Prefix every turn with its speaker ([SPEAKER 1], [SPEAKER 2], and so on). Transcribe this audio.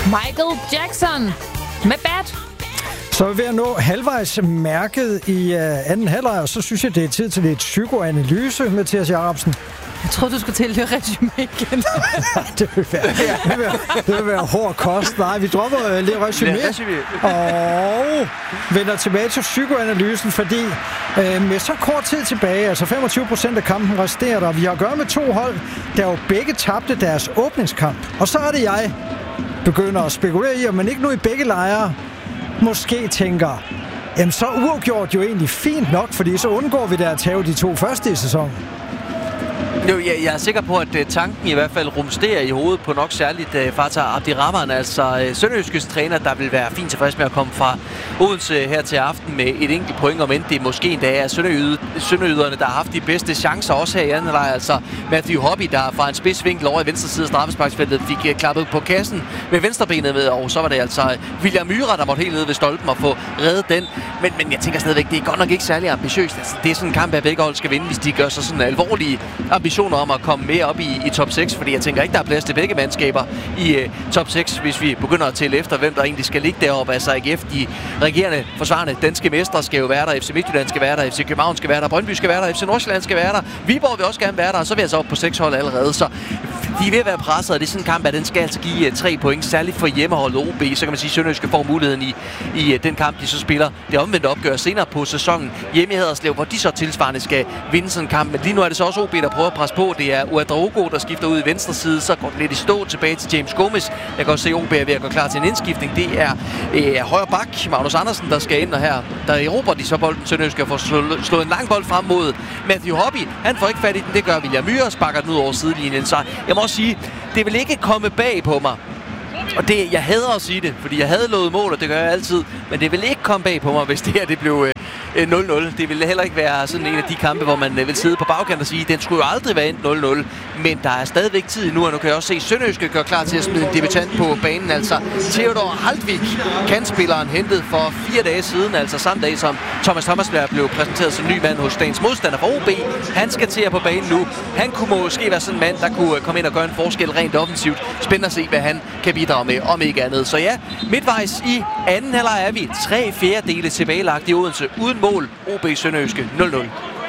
[SPEAKER 1] Michael Jackson med Bad.
[SPEAKER 2] Så er vi ved at nå halvvejs mærket i anden halvleg, og så synes jeg, det er tid til lidt psykoanalyse, Mathias Jacobsen.
[SPEAKER 1] Jeg troede, du skulle til at lave resume igen.
[SPEAKER 2] det vil være hård kost. Nej, vi dropper lidt resume og vender tilbage til psykoanalysen, fordi med så kort tid tilbage, altså 25% af kampen resterer der, vi har at gøre med to hold, der jo begge tabte deres åbningskamp. Og så er det, jeg begynder at spekulere i, om man ikke nu i begge lejre måske tænker, jamen så uafgjort jo egentlig fint nok, fordi så undgår vi der at tage de to første i sæsonen.
[SPEAKER 3] Jo, jeg er sikker på, at tanken i hvert fald rumsterer i hovedet på nok særligt Fatah Abdirahman, altså Sønderjyskes træner, der vil være fint tilfreds med at komme fra Odense her til aften med et enkelt point, om end det måske endda er sønderjyderne, der har haft de bedste chancer også her i anden halvleg. Altså Matthew Hobby, der fra en spidsvinkel over i venstre side af straffesparksfeltet fik klappet på kassen med venstrebenet med, og så var det altså William Myhre, der måtte helt ned ved stolpen og få reddet den. Men jeg tænker stadigvæk, det er godt nok ikke særlig ambitiøst. Altså, det er sådan en kamp, at begge hold skal vinde, hvis de gør sig sådan alvorlige ambitioner om at komme mere op i top 6, fordi jeg tænker ikke, der er plads til begge mandskaber i top 6, hvis vi begynder at tælle efter, hvem der egentlig skal ligge deroppe. Altså AGF, de regerende forsvarende danske mestre, skal jo være der, FC Midtjylland skal være der, FC København skal være der, Brøndby skal være der, FC Nordsjælland skal være der, Viborg vil også gerne være der, og så er vi altså op på 6 hold allerede, så de er ved at være presset, og det er sådan en kamp, at den skal altså give 3 point, særligt for hjemmeholdet OB, så kan man sige, at Sønderjyske får muligheden i den kamp, de så spiller. Det omvendte opgør senere på sæsonen hjemme i Haderslev, hvor de så tilsvarende skal vinde sådan en kamp, men lige nu er det så også OB, der prøver at presse på. Det er Ouedraogo, der skifter ud i venstre side, så går det lidt i stå tilbage til James Gomez. Jeg kan også se, at OB er ved at gå klar til en indskiftning. Det er højre bak, Magnus Andersen, der skal ind, og her der erobrer de så bolden. Sønderjyske får slået en lang bold frem mod Matthew Hobby. Han får ikke fat i den, det gør William Myhre, og sparker den ud over sidelinjen. Så jeg må også sige, det vil ikke komme bag på mig. Og jeg hader at sige det, fordi jeg havde lovet mål, og det gør jeg altid. Men det vil ikke komme bag på mig, hvis det her det blev 0-0. Det ville heller ikke være sådan en af de kampe, hvor man vil sidde på bagkant og sige, den skulle jo aldrig være endt 0-0. Men der er stadigvæk tid nu, og nu kan jeg også se, at Sønderjyske gør klar til at smide en debutant på banen. Altså Theodor Haldvik, kantspilleren, hentet for 4 dage siden, altså samme dag som Thomas Thomasberg blev præsenteret som ny mand hos dagens modstander for OB. Han skal til at på banen nu. Han kunne måske være sådan en mand, der kunne komme ind og gøre en forskel rent offensivt. Spændende at se, hvad han kan bidrage med, om ikke andet. Så ja, midtvejs i anden halvleg er vi 3/4 tilbagelagt i Odense uden mål. OB Sønderjyske 0-0.